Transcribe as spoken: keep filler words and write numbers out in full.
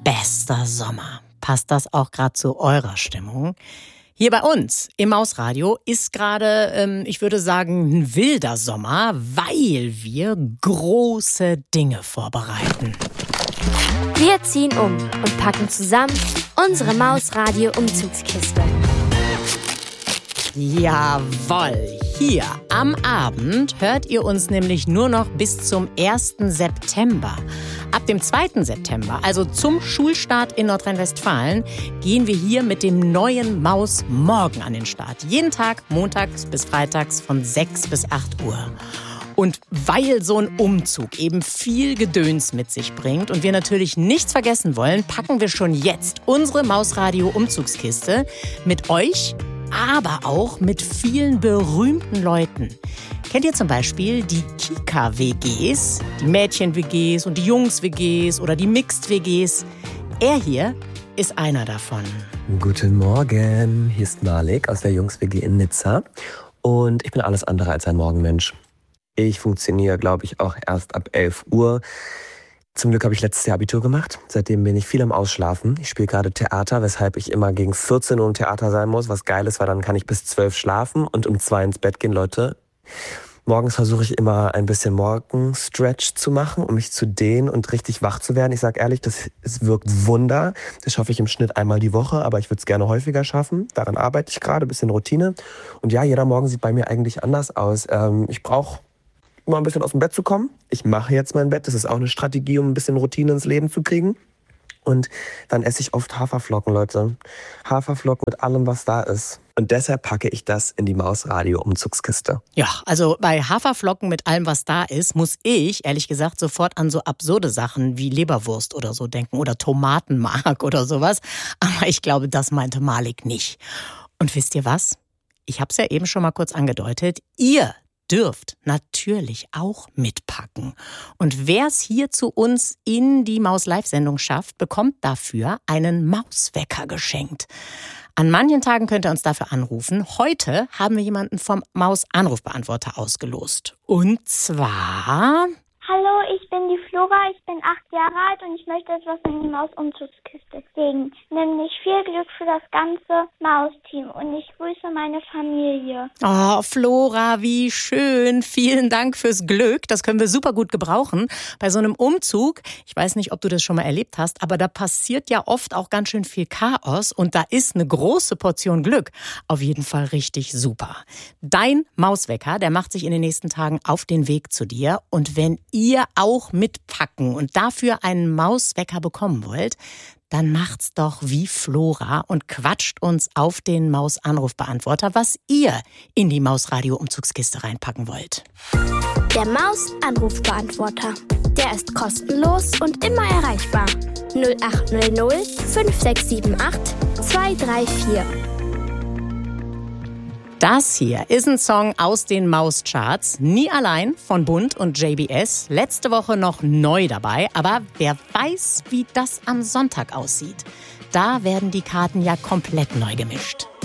bester Sommer. Passt das auch gerade zu eurer Stimmung? Hier bei uns im Mausradio ist gerade, ähm, ich würde sagen, ein wilder Sommer, weil wir große Dinge vorbereiten. Wir ziehen um und packen zusammen unsere Mausradio-Umzugskiste. Jawohl, hier am Abend hört ihr uns nämlich nur noch bis zum ersten September. Ab dem zweiten September, also zum Schulstart in Nordrhein-Westfalen, gehen wir hier mit dem neuen Maus Morgen an den Start. Jeden Tag, montags bis freitags von sechs bis acht Uhr. Und weil so ein Umzug eben viel Gedöns mit sich bringt und wir natürlich nichts vergessen wollen, packen wir schon jetzt unsere Mausradio-Umzugskiste mit euch, aber auch mit vielen berühmten Leuten. Kennt ihr zum Beispiel die Kika-W Gs, die Mädchen-W Gs und die Jungs-W Gs oder die Mixed-W Gs? Er hier ist einer davon. Guten Morgen, hier ist Malik aus der Jungs-W G in Nizza und ich bin alles andere als ein Morgenmensch. Ich funktioniere, glaube ich, auch erst ab elf Uhr. Zum Glück habe ich letztes Jahr Abitur gemacht. Seitdem bin ich viel am Ausschlafen. Ich spiele gerade Theater, weshalb ich immer gegen vierzehn Uhr im Theater sein muss. Was geil ist, weil dann kann ich bis zwölf schlafen und um zwei ins Bett gehen, Leute. Morgens versuche ich immer ein bisschen Morgenstretch zu machen, um mich zu dehnen und richtig wach zu werden. Ich sage ehrlich, das es wirkt Wunder. Das schaffe ich im Schnitt einmal die Woche, aber ich würde es gerne häufiger schaffen. Daran arbeite ich gerade, ein bisschen Routine. Und ja, jeder Morgen sieht bei mir eigentlich anders aus. Ähm, ich brauche mal ein bisschen aus dem Bett zu kommen. Ich mache jetzt mein Bett. Das ist auch eine Strategie, um ein bisschen Routine ins Leben zu kriegen. Und dann esse ich oft Haferflocken, Leute. Haferflocken mit allem, was da ist. Und deshalb packe ich das in die Mausradio-Umzugskiste. Ja, also bei Haferflocken mit allem, was da ist, muss ich, ehrlich gesagt, sofort an so absurde Sachen wie Leberwurst oder so denken oder Tomatenmark oder sowas. Aber ich glaube, das meinte Malik nicht. Und wisst ihr was? Ich habe es ja eben schon mal kurz angedeutet. Ihr dürft natürlich auch mitpacken. Und wer es hier zu uns in die Maus-Live-Sendung schafft, bekommt dafür einen Mauswecker geschenkt. An manchen Tagen könnt ihr uns dafür anrufen. Heute haben wir jemanden vom Maus-Anrufbeantworter ausgelost. Und zwar... Hallo, ich bin die Flora, ich bin acht Jahre alt und ich möchte etwas in die Maus-Umzugskiste legen. Nämlich viel Glück für das ganze Maus-Team und ich grüße meine Familie. Oh, Flora, wie schön. Vielen Dank fürs Glück. Das können wir super gut gebrauchen. Bei so einem Umzug, ich weiß nicht, ob du das schon mal erlebt hast, aber da passiert ja oft auch ganz schön viel Chaos und da ist eine große Portion Glück auf jeden Fall richtig super. Dein Mauswecker, der macht sich in den nächsten Tagen auf den Weg zu dir und wenn ihr auch mitpacken und dafür einen Mauswecker bekommen wollt, dann macht's doch wie Flora und quatscht uns auf den Maus-Anrufbeantworter, was ihr in die Mausradio-Umzugskiste reinpacken wollt. Der Maus-Anrufbeantworter. Der ist kostenlos und immer erreichbar. null acht null null fünf sechs sieben acht zwei drei vier. Das hier ist ein Song aus den Mauscharts. Nie allein von Bund und J B S. Letzte Woche noch neu dabei. Aber wer weiß, wie das am Sonntag aussieht. Da werden die Karten ja komplett neu gemischt.